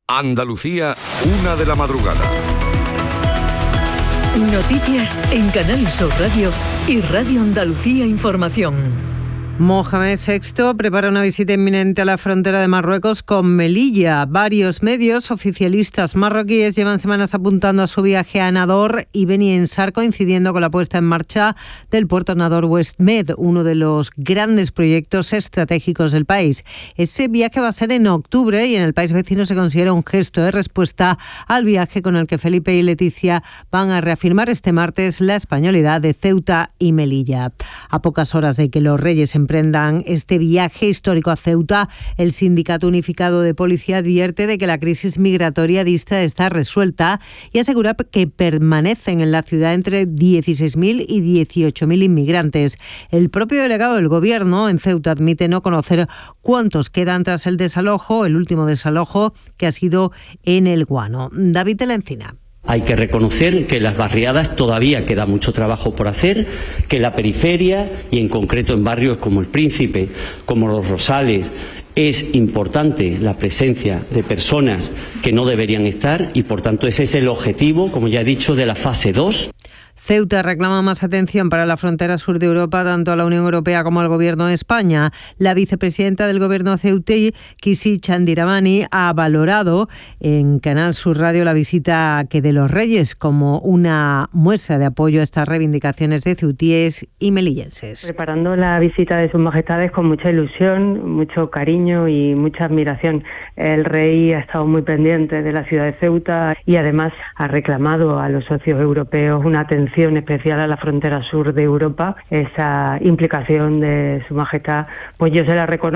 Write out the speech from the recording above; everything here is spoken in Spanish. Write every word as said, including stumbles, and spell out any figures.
Andalucía, una de la madrugada. Noticias en Canal Sur Radio y Radio Andalucía Información. Mohamed sexto prepara una visita inminente a la frontera de Marruecos con Melilla. Varios medios oficialistas marroquíes llevan semanas apuntando a su viaje a Nador y Beni Ensar, coincidiendo con la puesta en marcha del puerto Nador West Med, uno de los grandes proyectos estratégicos del país. Ese viaje va a ser en octubre y en el país vecino se considera un gesto de respuesta al viaje con el que Felipe y Leticia van a reafirmar este martes la españolidad de Ceuta y Melilla. A pocas horas de que los reyes emprendan este viaje histórico a Ceuta, el Sindicato Unificado de Policía advierte de que la crisis migratoria dista de estar resuelta y asegura que permanecen en la ciudad entre dieciséis mil y dieciocho mil inmigrantes. El propio delegado del Gobierno en Ceuta admite no conocer cuántos quedan tras el desalojo, el último desalojo que ha sido en El Guano. David de la Encina. Hay que reconocer que en las barriadas todavía queda mucho trabajo por hacer, que en la periferia y en concreto en barrios como El Príncipe, como Los Rosales, es importante la presencia de personas que no deberían estar y por tanto ese es el objetivo, como ya he dicho, de la fase dos. Ceuta reclama más atención para la frontera sur de Europa, tanto a la Unión Europea como al Gobierno de España. La vicepresidenta del Gobierno ceutí, Kisi Chandiramani, ha valorado en Canal Sur Radio la visita que de los Reyes como una muestra de apoyo a estas reivindicaciones de ceutíes y melillenses. Preparando la visita de sus majestades con mucha ilusión, mucho cariño y mucha admiración. El rey ha estado muy pendiente de la ciudad de Ceuta y además ha reclamado a los socios europeos una atención especial a la frontera sur de Europa. Esa implicación de su majestad, pues yo se la reconozco.